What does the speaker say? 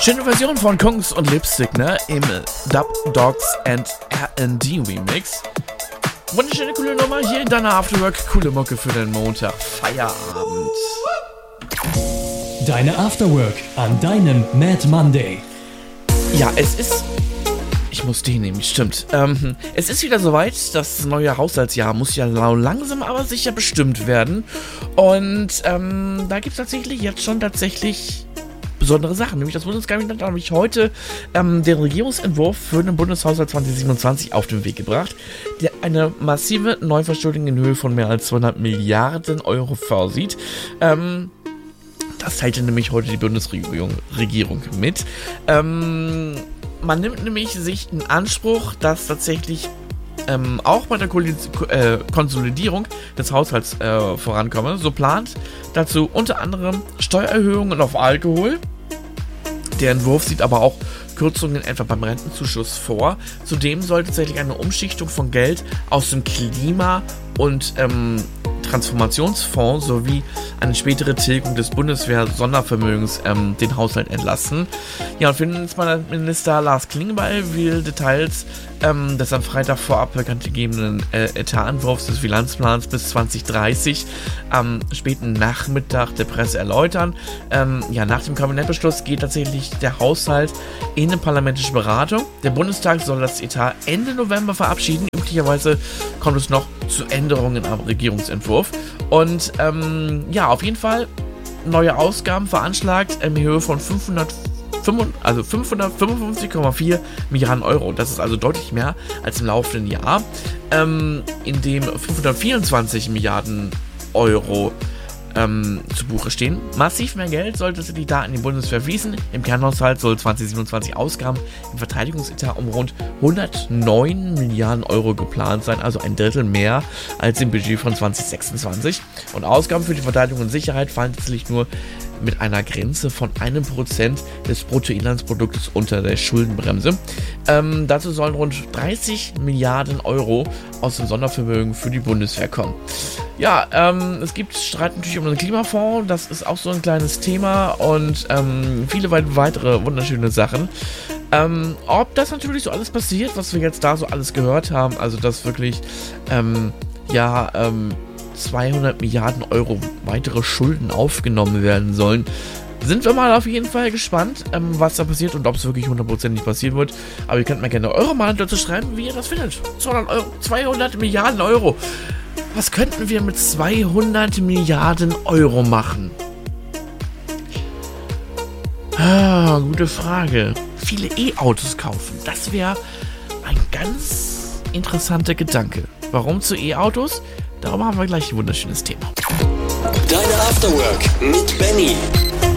Schöne Version von Kungs und Lipstick, ne? Im Dub Dogs and R&D Remix. Wunderschöne, coole Nummer hier in deiner Afterwork. Coole Mucke für den Montag. Feierabend. Deine Afterwork an deinem Mad Monday. Ja, es ist... Ich muss den nehmen, stimmt. Es ist wieder soweit, das neue Haushaltsjahr muss ja langsam aber sicher bestimmt werden. Und da gibt es tatsächlich jetzt schon besondere Sachen. Nämlich das Bundeskabinett hat nämlich heute den Regierungsentwurf für den Bundeshaushalt 2027 auf den Weg gebracht, der eine massive Neuverschuldung in Höhe von mehr als 200 Milliarden Euro vorsieht. Das teilte nämlich heute die Bundesregierung mit. Man nimmt nämlich sich in Anspruch, dass tatsächlich auch bei der Konsolidierung des Haushalts vorankomme. So plant dazu unter anderem Steuererhöhungen auf Alkohol. Der Entwurf sieht aber auch Kürzungen etwa beim Rentenzuschuss vor. Zudem soll tatsächlich eine Umschichtung von Geld aus dem Klima- und Transformationsfonds sowie eine spätere Tilgung des Bundeswehr-Sondervermögens den Haushalt entlasten. Ja, und Finanzminister Lars Klingbeil will Details des am Freitag vorab bekannt gegebenen Etatentwurfs des Finanzplans bis 2030 am späten Nachmittag der Presse erläutern. Nach dem Kabinettbeschluss geht tatsächlich der Haushalt in eine parlamentarische Beratung. Der Bundestag soll das Etat Ende November verabschieden. Üblicherweise kommt es noch zu Änderungen am Regierungsentwurf. Und auf jeden Fall neue Ausgaben veranschlagt in Höhe von 555,4 Milliarden Euro. Das ist also deutlich mehr als im laufenden Jahr, in dem 524 Milliarden Euro zu Buche stehen. Massiv mehr Geld sollte die da in die Bundeswehr fließen. Im Kernhaushalt soll 2027 Ausgaben im Verteidigungsetat um rund 109 Milliarden Euro geplant sein, also ein Drittel mehr als im Budget von 2026. Und Ausgaben für die Verteidigung und Sicherheit fallen tatsächlich nur mit einer Grenze von 1% des Bruttoinlandsproduktes unter der Schuldenbremse. Dazu sollen rund 30 Milliarden Euro aus dem Sondervermögen für die Bundeswehr kommen. Ja, es gibt Streit natürlich um den Klimafonds, das ist auch so ein kleines Thema und viele weitere wunderschöne Sachen. Ob das natürlich so alles passiert, was wir jetzt da so alles gehört haben, also dass wirklich 200 Milliarden Euro weitere Schulden aufgenommen werden sollen. Sind wir mal auf jeden Fall gespannt, was da passiert und ob es wirklich 100% passieren wird. Aber ihr könnt mir gerne eure Meinung dazu schreiben, wie ihr das findet. 200 Milliarden Euro. Was könnten wir mit 200 Milliarden Euro machen? Gute Frage. Viele E-Autos kaufen. Das wäre ein ganz interessanter Gedanke. Warum zu E-Autos? Darum haben wir gleich ein wunderschönes Thema. Deine Afterwork mit Benny.